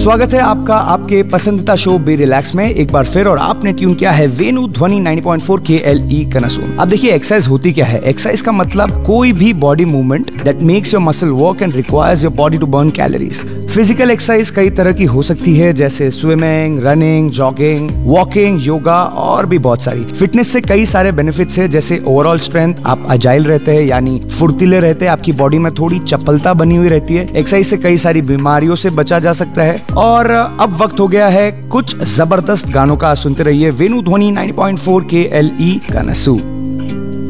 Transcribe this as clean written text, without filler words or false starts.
स्वागत है आपका आपके पसंदीदा शो बी रिलैक्स में एक बार फिर, और आपने ट्यून किया है वेणु ध्वनि 90.4 KLE कनसून। अब देखिए एक्सरसाइज होती क्या है। एक्सरसाइज का मतलब कोई भी body movement that makes your muscle work and requires your body to burn calories. Physical exercise कई तरह की हो सकती है, जैसे swimming, running, jogging, walking, yoga और भी बहुत सारी। फिटनेस से कई सारे बेनिफिट्स है, जैसे ओवरऑल स्ट्रेंथ, आप अजाइल रहते हैं यानी फुर्तीले रहते हैं, आपकी बॉडी में थोड़ी चपलता बनी हुई रहती है। एक्सरसाइज से कई सारी बीमारियों से बचा जा सकता है। और अब वक्त हो गया है कुछ जबरदस्त गानों का। सुनते रहिए वेणु ध्वनि 90.4 KLE कनसून।